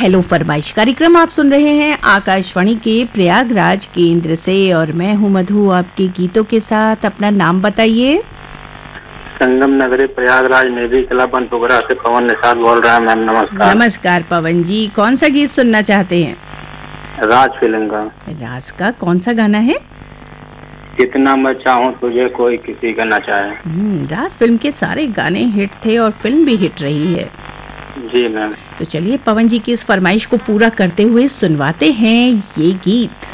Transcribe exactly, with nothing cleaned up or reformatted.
Hello फरमाइश कार्यक्रम आप सुन रहे हैं आकाशवाणी के प्रयागराज केंद्र से और मैं हूं मधु आपके गीतों के साथ। अपना नाम बताइए। संगम नगरी प्रयागराज नेवी क्लब बनपुरा से पवन निषाद बोल रहा है मैम। नमस्कार। नमस्कार पवन जी, कौन सा गीत सुनना चाहते हैं? राज फिल्म का। राज का कौन सा गाना है? कितना मैं चाहूँ तुझे कोई किसी का ना चाहे। हम्म, राज फिल्म के सारे गाने हिट थे और फिल्म भी हिट रही है। जी मैम। तो चलिए पवन जी की इस फरमाइश को पूरा करते हुए सुनवाते हैं ये गीत।